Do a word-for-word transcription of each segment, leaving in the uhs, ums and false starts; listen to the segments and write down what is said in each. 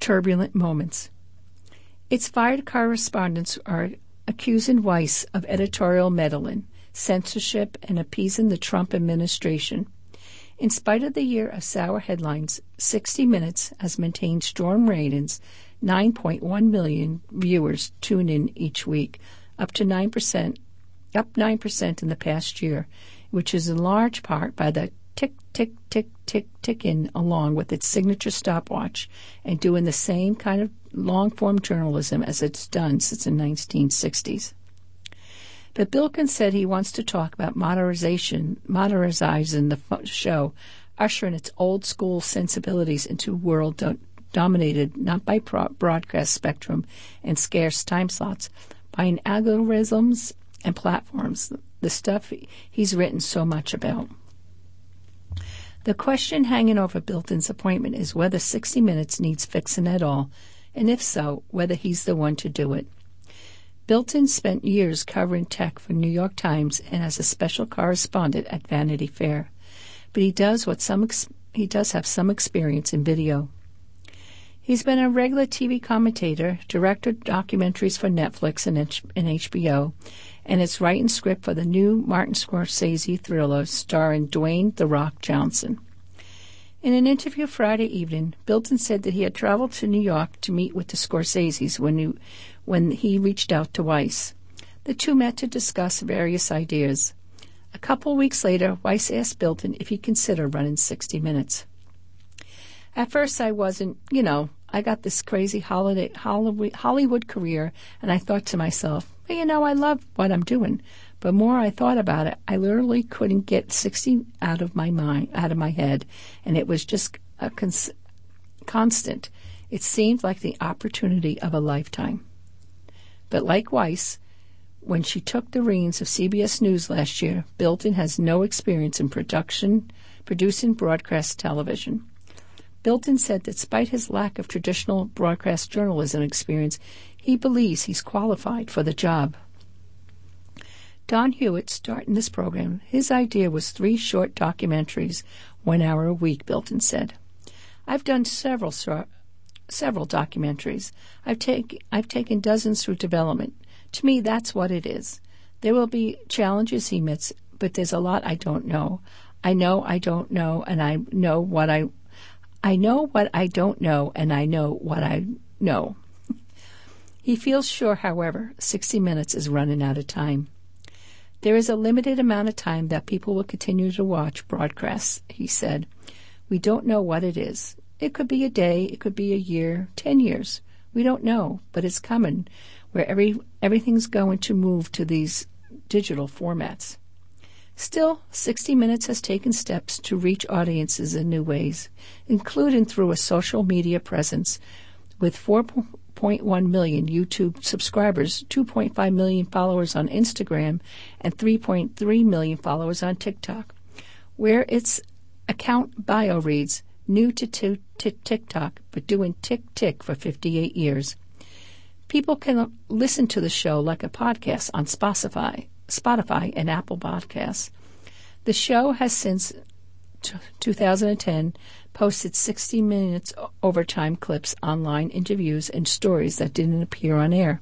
turbulent moments. Its fired correspondents are accusing Vice of editorial meddling, censorship, and appeasing the Trump administration. In spite of the year of sour headlines, sixty minutes has maintained strong ratings. nine point one million viewers tune in each week, up to nine percent, up nine percent in the past year, which is in large part by the tick, tick, tick, tick, ticking along with its signature stopwatch and doing the same kind of long-form journalism as it's done since the nineteen sixties. But Bilkin said he wants to talk about modernization, modernizing the show, ushering its old-school sensibilities into a world do- dominated not by pro- broadcast spectrum and scarce time slots, by algorithms and platforms, the stuff he's written so much about. The question hanging over Bilton's appointment is whether sixty minutes needs fixing at all, and if so, whether he's the one to do it. Bilton spent years covering tech for New York Times and as a special correspondent at Vanity Fair, but he does what some ex- he does have some experience in video. He's been a regular T V commentator, directed documentaries for Netflix and, H- and H B O, and is writing script for the new Martin Scorsese thriller starring Dwayne "The Rock" Johnson. In an interview Friday evening, Bilton said that he had traveled to New York to meet with the Scorseses when he, when he reached out to Weiss. The two met to discuss various ideas. A couple weeks later, Weiss asked Bilton if he'd consider running sixty minutes. At first I wasn't, you know, I got this crazy holiday, Hollywood, Hollywood career, and I thought to myself, well, you know, I love what I'm doing. But more I thought about it, I literally couldn't get sixty out of my mind, out of my head, and it was just a cons- constant. It seemed like the opportunity of a lifetime. But like Weiss, when she took the reins of C B S News last year, Bilton has no experience in production, producing broadcast television. Bilton said that despite his lack of traditional broadcast journalism experience, he believes he's qualified for the job. Don Hewitt, starting this program, his idea was three short documentaries, one hour a week, Bilton said. I've done several several documentaries. I've, take, I've taken dozens through development. To me, that's what it is. There will be challenges, he admits, but there's a lot I don't know. I know I don't know, and I know what I... I know what I don't know, and I know what I know. He feels sure, however, sixty minutes is running out of time. There is a limited amount of time that people will continue to watch broadcasts, he said. We don't know what it is. It could be a day, it could be a year, ten years. We don't know, but it's coming, where every everything's going to move to these digital formats. Still, sixty minutes has taken steps to reach audiences in new ways, including through a social media presence with four point one million YouTube subscribers, two point five million followers on Instagram, and three point three million followers on TikTok, where its account bio reads, new to, to, to TikTok, but doing tick-tick for fifty-eight years. People can listen to the show like a podcast on Spotify, Spotify and Apple Podcasts. The show has since t- two thousand ten posted sixty minutes overtime clips, online interviews, and stories that didn't appear on air,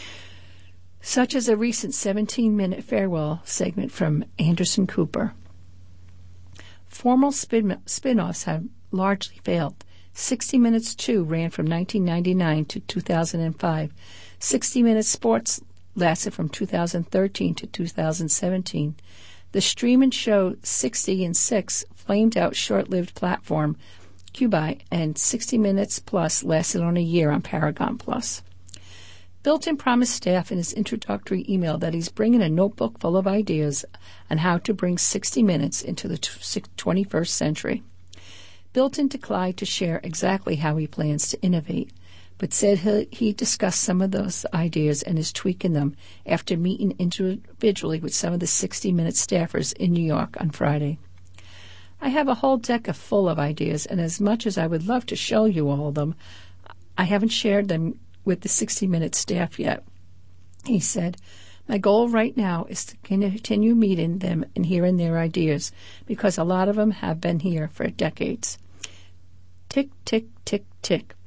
such as a recent seventeen-minute farewell segment from Anderson Cooper. Formal spin- spin-offs have largely failed. sixty minutes, too, ran from nineteen ninety-nine to two thousand five. sixty minute Sports lasted from two thousand thirteen to two thousand seventeen. The streaming show sixty and six flamed out short-lived platform Quibi, and sixty minutes Plus lasted on a year on Paragon Plus. Bilton promised staff in his introductory email that he's bringing a notebook full of ideas on how to bring sixty minutes into the twenty-first century. Bilton declined to share exactly how he plans to innovate, but said he, he discussed some of those ideas and is tweaking them after meeting individually with some of the sixty minute staffers in New York on Friday. I have a whole deck of full of ideas, and as much as I would love to show you all of them, I haven't shared them with the sixty minute staff yet, he said. My goal right now is to continue meeting them and hearing their ideas, because a lot of them have been here for decades. Tick, tick, tick, tick.